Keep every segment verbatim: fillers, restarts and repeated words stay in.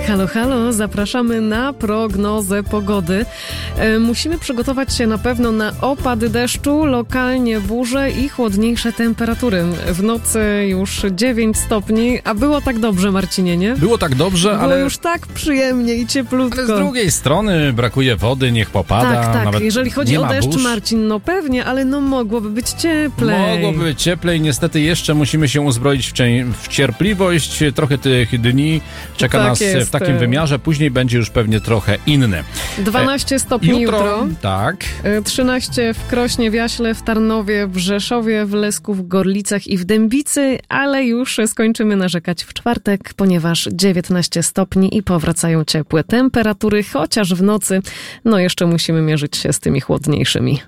Halo, halo, zapraszamy na prognozę pogody. E, musimy przygotować się na pewno na opady deszczu, lokalnie burze i chłodniejsze temperatury. W nocy już dziewięć stopni, a było tak dobrze, Marcinie, nie? Było tak dobrze, było ale... Było już tak przyjemnie i cieplutko. Ale z drugiej strony brakuje wody, niech popada. Tak, tak, nawet jeżeli chodzi o deszcz, burz. Marcin, no pewnie, ale no mogłoby być cieplej. Mogłoby być cieplej, niestety jeszcze musimy się uzbroić w, cie- w cierpliwość. Trochę tych dni czeka Tak nas jest. w takim wymiarze, później będzie już pewnie trochę inne. dwanaście stopni Jutro, jutro. tak. trzynaście w Krośnie, w Jaśle, w Tarnowie, w Rzeszowie, w Lesku, w Gorlicach i w Dębicy, ale już skończymy narzekać w czwartek, ponieważ dziewiętnaście stopni i powracają ciepłe temperatury, chociaż w nocy, no jeszcze musimy mierzyć się z tymi chłodniejszymi.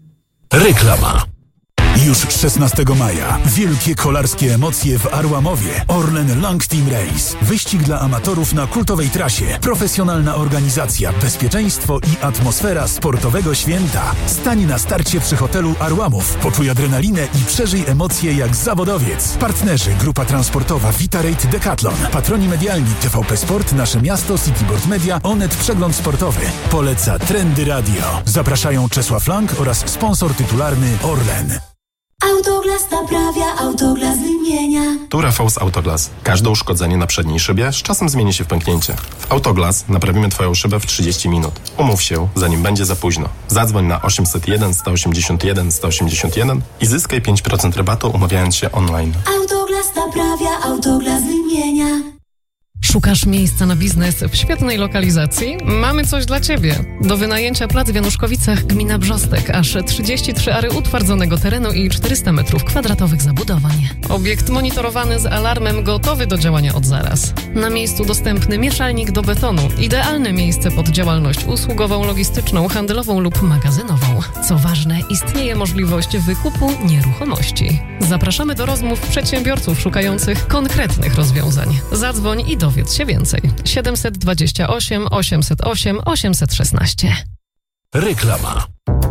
Reklama. Już szesnastego maja wielkie kolarskie emocje w Arłamowie. Orlen Long Team Race. Wyścig dla amatorów na kultowej trasie. Profesjonalna organizacja, bezpieczeństwo i atmosfera sportowego święta. Stań na starcie przy hotelu Arłamów. Poczuj adrenalinę i przeżyj emocje jak zawodowiec. Partnerzy: Grupa Transportowa Vitarate Decathlon. Patroni medialni: T V P Sport, Nasze Miasto, Cityboard Media, Onet Przegląd Sportowy. Poleca Trendy Radio. Zapraszają Czesław Lang oraz sponsor tytularny Orlen. Autoglas naprawia, Autoglas wymienia. Tu Rafał z Autoglas. Każde uszkodzenie na przedniej szybie z czasem zmieni się w pęknięcie. W Autoglas naprawimy Twoją szybę w trzydzieści minut. Umów się, zanim będzie za późno. Zadzwoń na osiemset jeden, sto osiemdziesiąt jeden, sto osiemdziesiąt jeden i zyskaj pięć procent rabatu, umawiając się online. Autoglas naprawia, Autoglas wymienia. Szukasz miejsca na biznes w świetnej lokalizacji? Mamy coś dla Ciebie. Do wynajęcia plac w Januszkowicach, gmina Brzostek. Aż trzydzieści trzy ary utwardzonego terenu i czterysta metrów kwadratowych zabudowań. Obiekt monitorowany z alarmem, gotowy do działania od zaraz. Na miejscu dostępny mieszalnik do betonu. Idealne miejsce pod działalność usługową, logistyczną, handlową lub magazynową. Co ważne, istnieje możliwość wykupu nieruchomości. Zapraszamy do rozmów przedsiębiorców szukających konkretnych rozwiązań. Zadzwoń i do Dowiedz się więcej. siedemset dwadzieścia osiem, osiemset osiem, osiemset szesnaście. Reklama.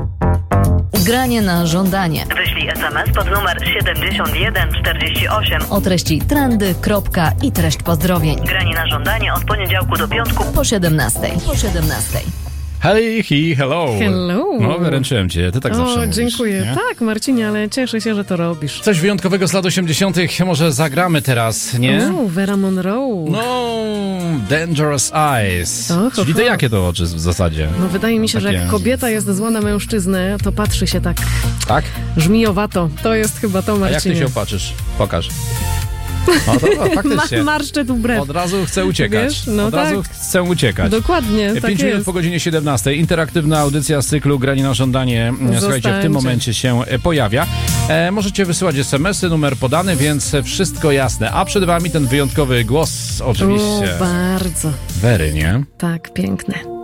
Granie na żądanie. Wyślij es em es pod numer siedemdziesiąt jeden czterdzieści osiem O treści trendy, kropka i treść pozdrowień. Granie na żądanie od poniedziałku do piątku Po siedemnastej. Po siedemnastej. Hej, hi, hello. Hello. No, wyręczyłem cię, ty tak o, zawsze mówisz. dziękuję. Nie? Tak, Marcinie, ale cieszę się, że to robisz. Coś wyjątkowego z lat osiemdziesiątych może zagramy teraz, nie? O, Vera Monroe. No, Dangerous Eyes. O, ho, Czyli to ho. jakie to oczy w zasadzie? No wydaje mi się, że Takie- jak kobieta jest zła na mężczyznę, to patrzy się tak Tak? żmijowato. To jest chyba to, A jak ty Marcinie. się opatrzysz? Pokaż. No to, to faktycznie. Ma, marszczę tu brew. Od razu chcę uciekać. Wiesz? No Od tak. razu chcę uciekać. Dokładnie, tak pięć minut jest. po godzinie siedemnastej. Interaktywna audycja z cyklu Granie na żądanie. Słuchajcie, w Zostańcie. tym momencie się e, pojawia. E, możecie wysyłać es em esy, numer podany, więc wszystko jasne. A przed wami ten wyjątkowy głos, oczywiście. O, bardzo. Wery, nie? Tak, piękne.